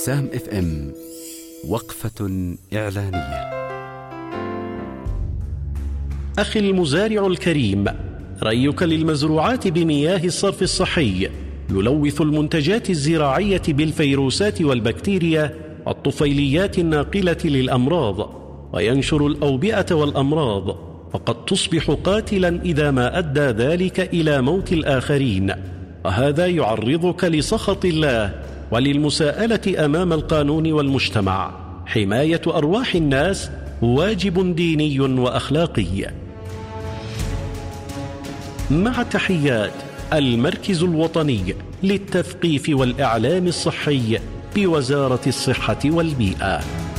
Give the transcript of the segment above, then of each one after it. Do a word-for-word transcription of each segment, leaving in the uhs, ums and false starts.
سام اف ام وقفة إعلانية. أخي المزارع الكريم، ريك للمزروعات بمياه الصرف الصحي يلوث المنتجات الزراعية بالفيروسات والبكتيريا والطفيليات الناقلة للأمراض، وينشر الأوبئة والأمراض، وقد تصبح قاتلا إذا ما أدى ذلك إلى موت الآخرين، وهذا يعرضك لسخط الله وللمساءلة أمام القانون والمجتمع. حماية أرواح الناس واجب ديني وأخلاقي. مع تحيات المركز الوطني للتثقيف والإعلام الصحي بوزارة الصحة والبيئة.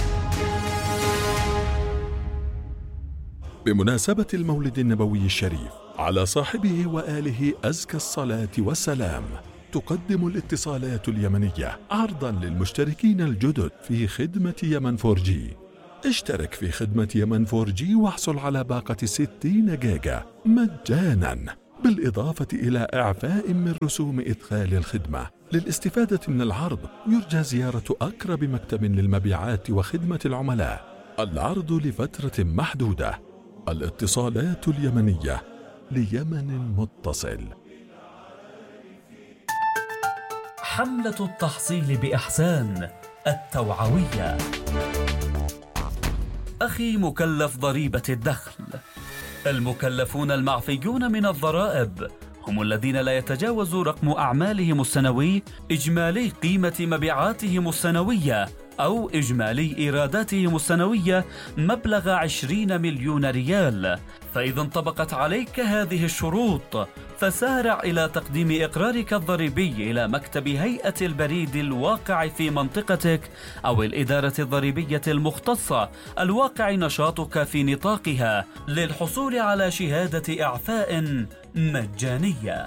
بمناسبة المولد النبوي الشريف على صاحبه وآله أزكى الصلاة والسلام، تقدم الاتصالات اليمنية عرضا للمشتركين الجدد في خدمة يمن فور جي. اشترك في خدمة يمن فور جي واحصل على باقة ستين جيجا مجانا، بالإضافة إلى إعفاء من رسوم إدخال الخدمة. للاستفادة من العرض يرجى زيارة أقرب مكتب للمبيعات وخدمة العملاء. العرض لفترة محدودة. الاتصالات اليمنية ليمن متصل. حملة التحصيل بإحسان التوعوية. أخي مكلف ضريبة الدخل، المكلفون المعفيون من الضرائب هم الذين لا يتجاوز رقم أعمالهم السنوي إجمالي قيمة مبيعاتهم السنوية أو إجمالي إيراداتهم السنوية مبلغ عشرين مليون ريال. فإذا انطبقت عليك هذه الشروط فسارع إلى تقديم إقرارك الضريبي إلى مكتب هيئة البريد الواقع في منطقتك أو الإدارة الضريبية المختصة الواقع نشاطك في نطاقها للحصول على شهادة إعفاء مجانية.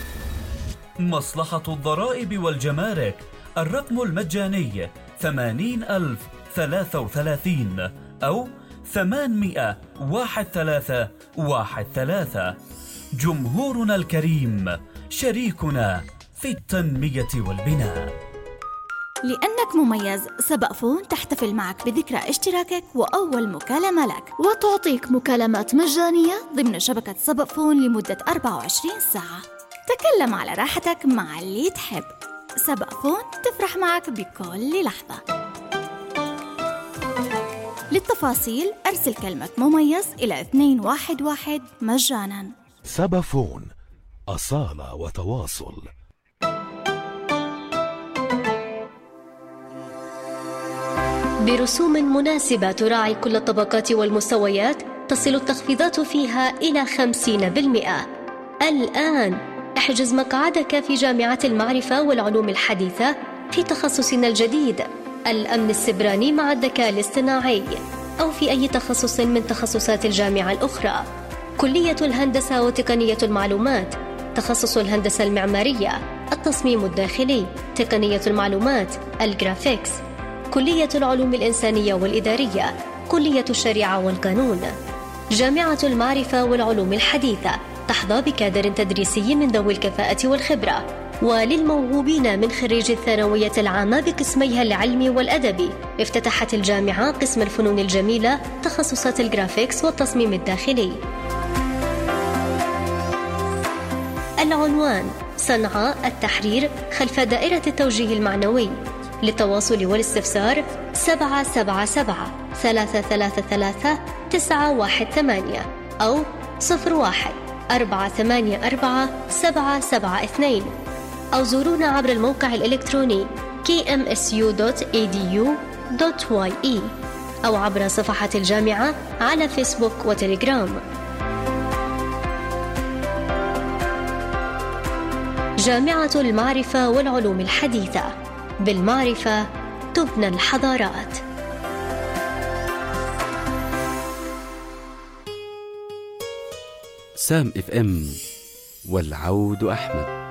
مصلحة الضرائب والجمارك، الرقم المجاني ثمانين ألف ثلاثة وثلاثين أو ثمانمائة واحد ثلاثة واحد ثلاثة. جمهورنا الكريم شريكنا في التنمية والبناء. لأنك مميز، سبق فون تحتفل معك بذكرى اشتراكك وأول مكالمة لك، وتعطيك مكالمات مجانية ضمن شبكة سبق فون لمدة أربعة وعشرين ساعة. تكلم على راحتك مع اللي تحب. سبق فون تفرح معك بكل لحظة. للتفاصيل أرسل كلمة مميز إلى اثنين واحد واحد مجانا. سبق فون، أصالة وتواصل. برسوم مناسبة تراعي كل الطبقات والمستويات، تصل التخفيضات فيها إلى خمسين بالمئة. الآن احجز مقعدك في جامعة المعرفة والعلوم الحديثة في تخصصنا الجديد الأمن السبراني مع الذكاء الاصطناعي، أو في أي تخصص من تخصصات الجامعة الأخرى. كلية الهندسة وتقنية المعلومات، تخصص الهندسة المعمارية، التصميم الداخلي، تقنية المعلومات، الجرافيكس. كلية العلوم الإنسانية والإدارية، كلية الشريعة والقانون. جامعة المعرفة والعلوم الحديثة تحظى بكادر تدريسي من ذوي الكفاءة والخبرة. وللموهوبين من خريج الثانوية العامة بقسميها العلمي والأدبي، افتتحت الجامعة قسم الفنون الجميلة، تخصصات الجرافيكس والتصميم الداخلي. العنوان: صنعاء التحرير خلف دائرة التوجيه المعنوي. للتواصل والاستفسار سبعة سبعة سبعة ثلاثة ثلاثة ثلاثة تسعة واحد ثمانية أو صفر واحد أربعة ثمانية أربعة سبعة سبعة اثنين، أو زورونا عبر الموقع الإلكتروني كي إم إس يو دوت إي دي يو دوت واي إي أو عبر صفحة الجامعة على فيسبوك وتليجرام. جامعة المعرفة والعلوم الحديثة، بالمعرفة تبنى الحضارات. سام اف ام والعود أحمد.